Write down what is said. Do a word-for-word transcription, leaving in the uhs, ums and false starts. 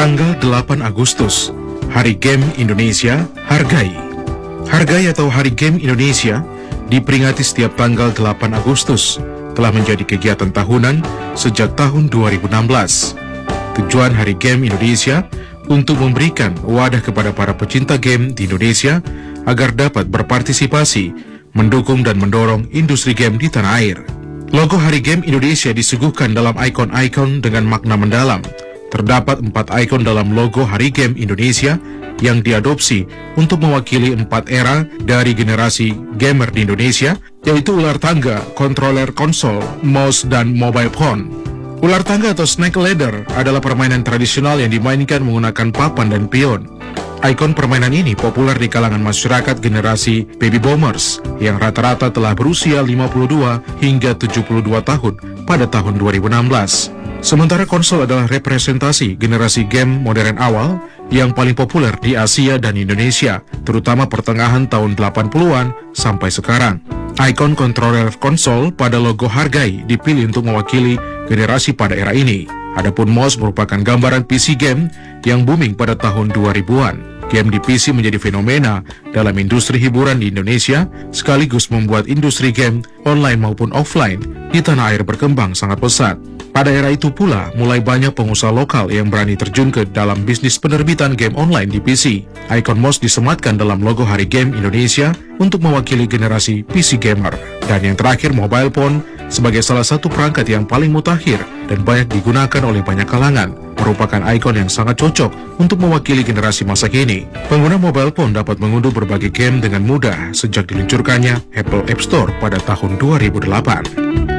Tanggal delapan Agustus, Hari Game Indonesia, hargai. Hargai atau Hari Game Indonesia diperingati setiap tanggal delapan Agustus, telah menjadi kegiatan tahunan sejak tahun dua ribu enam belas. Tujuan Hari Game Indonesia untuk memberikan wadah kepada para pecinta game di Indonesia agar dapat berpartisipasi, mendukung dan mendorong industri game di tanah air. Logo Hari Game Indonesia disuguhkan dalam ikon-ikon dengan makna mendalam. Terdapat empat ikon dalam logo Hari Game Indonesia yang diadopsi untuk mewakili empat era dari generasi gamer di Indonesia, yaitu ular tangga, controller konsol, mouse, dan mobile phone. Ular tangga atau snake ladder adalah permainan tradisional yang dimainkan menggunakan papan dan pion. Ikon permainan ini populer di kalangan masyarakat generasi baby boomers yang rata-rata telah berusia lima puluh dua hingga tujuh puluh dua tahun pada tahun dua ribu enam belas. Sementara konsol adalah representasi generasi game modern awal yang paling populer di Asia dan Indonesia, terutama pertengahan tahun delapan puluhan sampai sekarang. Ikon controller konsol pada logo hargai dipilih untuk mewakili generasi pada era ini. Adapun mouse merupakan gambaran P C game yang booming pada tahun dua ribuan. Game di P C menjadi fenomena dalam industri hiburan di Indonesia, sekaligus membuat industri game online maupun offline di tanah air berkembang sangat pesat. Pada era itu pula, mulai banyak pengusaha lokal yang berani terjun ke dalam bisnis penerbitan game online di P C. Ikon mouse disematkan dalam logo Hari Game Indonesia untuk mewakili generasi P C gamer. Dan yang terakhir, mobile phone sebagai salah satu perangkat yang paling mutakhir dan banyak digunakan oleh banyak kalangan, merupakan ikon yang sangat cocok untuk mewakili generasi masa kini. Pengguna mobile phone dapat mengunduh berbagai game dengan mudah sejak diluncurkannya Apple App Store pada tahun dua ribu delapan.